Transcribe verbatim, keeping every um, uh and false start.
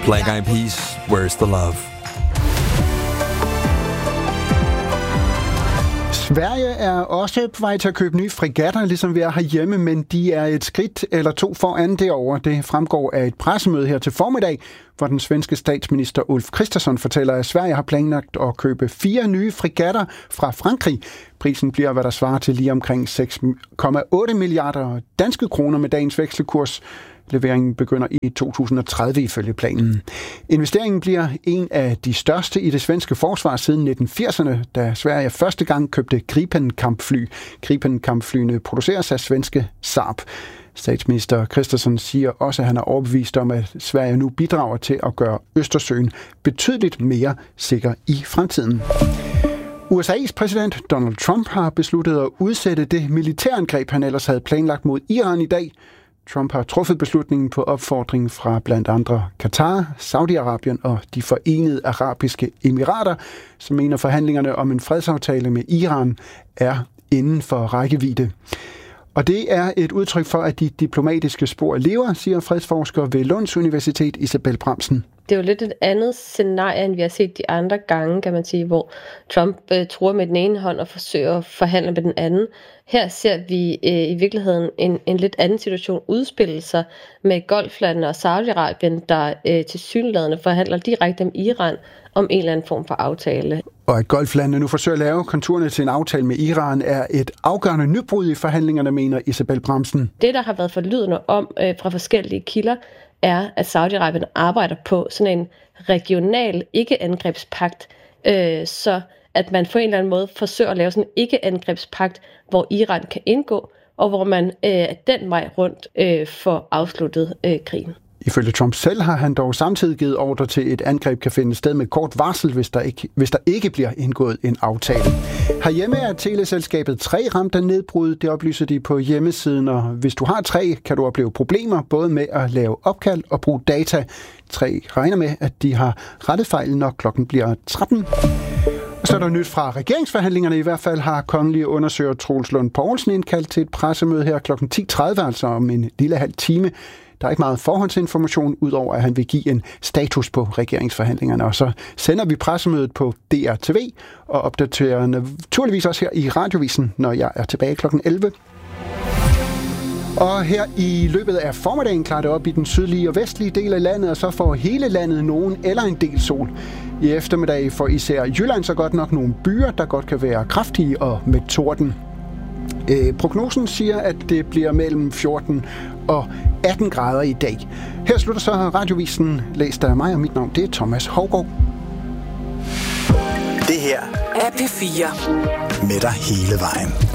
Black Eyed Peas, Where's the Love? Sverige er også på vej til at købe nye fregatter, ligesom vi er herhjemme, men de er et skridt eller to foran derovre. Det fremgår af et pressemøde her til formiddag, hvor den svenske statsminister Ulf Kristersson fortæller, at Sverige har planlagt at købe fire nye fregatter fra Frankrig. Prisen bliver, hvad der svarer til lige omkring seks komma otte milliarder danske kroner med dagens vekselkurs. Leveringen begynder i to tusind og tredive ifølge planen. Investeringen bliver en af de største i det svenske forsvar siden nitten firserne, da Sverige første gang købte Gripen-kampfly. Gripen-kampflyene produceres af svenske Saab. Statsminister Kristersson siger også, at han er overbevist om, at Sverige nu bidrager til at gøre Østersøen betydeligt mere sikker i fremtiden. U S A's præsident Donald Trump har besluttet at udsætte det militærangreb, han ellers havde planlagt mod Iran i dag. Trump har truffet beslutningen på opfordring fra blandt andre Katar, Saudi-Arabien og de Forenede Arabiske Emirater, som mener forhandlingerne om en fredsaftale med Iran er inden for rækkevidde. Og det er et udtryk for, at de diplomatiske spor lever, siger fredsforsker ved Lunds Universitet Isabel Bramsen. Det er jo lidt et andet scenarie, end vi har set de andre gange, kan man sige, hvor Trump øh, truer med den ene hånd og forsøger at forhandle med den anden. Her ser vi øh, i virkeligheden en, en lidt anden situation udspille sig med Golflandene og Saudi-Arabien, der øh, tilsyneladende forhandler direkte med Iran om en eller anden form for aftale. Og at Golflandene nu forsøger at lave konturerne til en aftale med Iran er et afgørende nybrud i forhandlingerne, mener Isabel Bramsen. Det, der har været forlydende om øh, fra forskellige kilder, er, at Saudi-Arabien arbejder på sådan en regional ikke-angrebspagt, øh, så at man på en eller anden måde forsøger at lave sådan en ikke-angrebspagt, hvor Iran kan indgå, og hvor man øh, den vej rundt øh, får afsluttet øh, krigen. Ifølge Trump selv har han dog samtidig givet ordre til, at et angreb kan finde sted med kort varsel, hvis der ikke, hvis der ikke bliver indgået en aftale. Herhjemme er teleselskabet tre ramt af nedbrud. Det oplyser de på hjemmesiden, og hvis du har tre, kan du opleve problemer både med at lave opkald og bruge data. tre regner med, at de har rettet fejlen, når klokken bliver tretten. Og så er der nyt fra regeringsforhandlingerne. I hvert fald har kongelige undersøger Troels Lund Poulsen indkaldt til et pressemøde her klokken ti tredive, altså om en lille halv time. Der er ikke meget forhåndsinformation, udover at han vil give en status på regeringsforhandlingerne. Og så sender vi pressemødet på D R T V og opdaterer naturligvis også her i Radiovisen, når jeg er tilbage klokken elleve. Og her i løbet af formiddagen klarer det op i den sydlige og vestlige del af landet, og så får hele landet nogen eller en del sol. I eftermiddag får især Jylland så godt nok nogle byer, der godt kan være kraftige og med torden. Øh, prognosen siger, at det bliver mellem fjorten og atten grader i dag. Her slutter så Radiovisen, læst af mig, og mit navn det er Thomas Hougaard. Det her er P fire. Med dig hele vejen.